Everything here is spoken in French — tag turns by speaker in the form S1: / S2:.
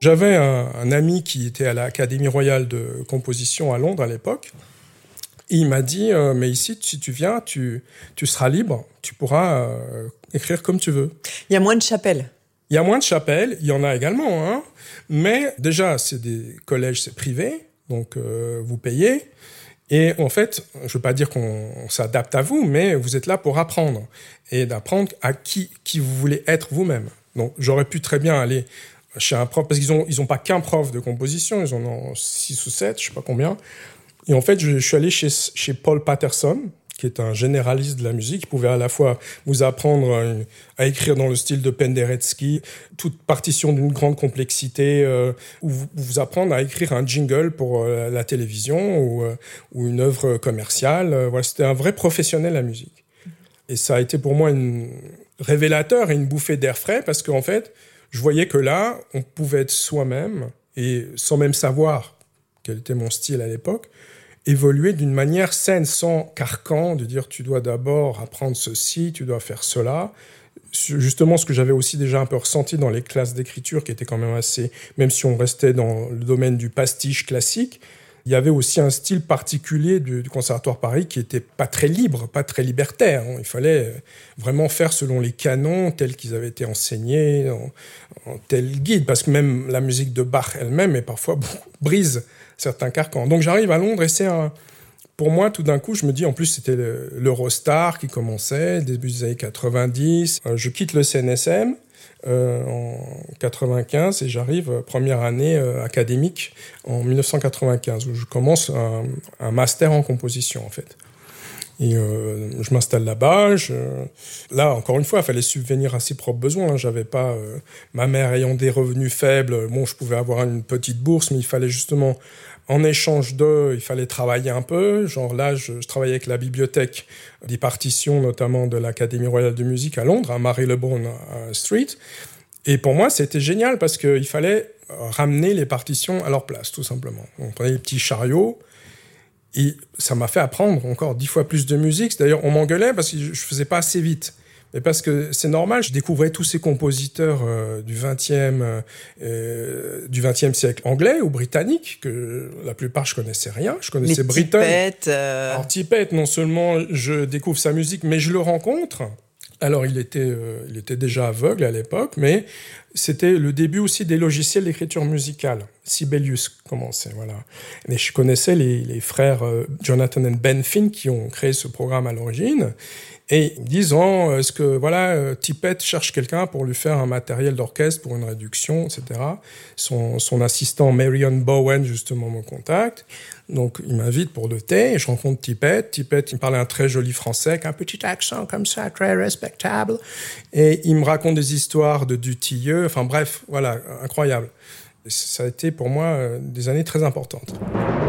S1: J'avais un ami qui était à l'Académie royale de composition à Londres à l'époque. Et il m'a dit, mais ici, si tu viens, tu seras libre, tu pourras écrire comme tu veux.
S2: Il y a moins de chapelles.
S1: Il y a moins de chapelles, il y en a également, hein. Mais déjà, c'est des collèges, c'est privé, donc vous payez. Et en fait, je ne veux pas dire qu'on s'adapte à vous, mais vous êtes là pour apprendre. Et d'apprendre à qui vous voulez être vous-même. Donc j'aurais pu très bien aller chez un prof, parce qu'ils ont pas qu'un prof de composition, ils en ont 6 ou 7, je sais pas combien. Et en fait, je suis allé chez Paul Patterson, qui est un généraliste de la musique, qui pouvait à la fois vous apprendre à écrire dans le style de Penderecki, toute partition d'une grande complexité, ou vous apprendre à écrire un jingle pour la télévision ou une œuvre commerciale. Voilà, c'était un vrai professionnel de la musique. Et ça a été pour moi une révélateur et une bouffée d'air frais, parce qu'en fait, je voyais que là, on pouvait être soi-même, et sans même savoir quel était mon style à l'époque, évoluer d'une manière saine, sans carcan, de dire tu dois d'abord apprendre ceci, tu dois faire cela. Justement, ce que j'avais aussi déjà un peu ressenti dans les classes d'écriture, qui étaient quand même assez, même si on restait dans le domaine du pastiche classique, il y avait aussi un style particulier du Conservatoire Paris qui était pas très libre, pas très libertaire. Il fallait vraiment faire selon les canons tels qu'ils avaient été enseignés, en tel guide, parce que même la musique de Bach elle-même est parfois brise certains carcans. Donc j'arrive à Londres et c'est pour moi, tout d'un coup, je me dis, en plus, c'était l'Eurostar qui commençait, début des années 90. Je quitte le CNSM en 95 et j'arrive première année académique en 1995, où je commence un master en composition, en fait. Et je m'installe là-bas. Là, encore une fois, il fallait subvenir à ses propres besoins. J'avais pas ma mère ayant des revenus faibles. Bon, je pouvais avoir une petite bourse, mais il fallait justement, en échange il fallait travailler un peu. Genre là, je travaillais avec la bibliothèque des partitions, notamment de l'Académie royale de musique à Londres, à Marylebone Street. Et pour moi, c'était génial parce qu'il fallait ramener les partitions à leur place, tout simplement. On prenait les petits chariots. Et ça m'a fait apprendre encore 10 fois plus de musique. D'ailleurs, on m'engueulait parce que je faisais pas assez vite. Mais parce que c'est normal, je découvrais tous ces compositeurs du 20e siècle anglais ou britannique, que la plupart je connaissais rien. Je connaissais Britten. Alors Tippett, non seulement je découvre sa musique, mais je le rencontre. Alors il était déjà aveugle à l'époque, mais c'était le début aussi des logiciels d'écriture musicale. Sibelius commençait, voilà. Mais je connaissais les frères Jonathan et Ben Finn qui ont créé ce programme à l'origine. Et ils me disent, est-ce que Tippett cherche quelqu'un pour lui faire un matériel d'orchestre pour une réduction, etc. Son assistant Marion Bowen, justement, me contacte. Donc, il m'invite pour le thé et je rencontre Tippett. Tippett, il parlait un très joli français avec un petit accent comme ça, très respectable. Et il me raconte des histoires de Dutilleux. Enfin bref, voilà, incroyable. Et ça a été pour moi des années très importantes.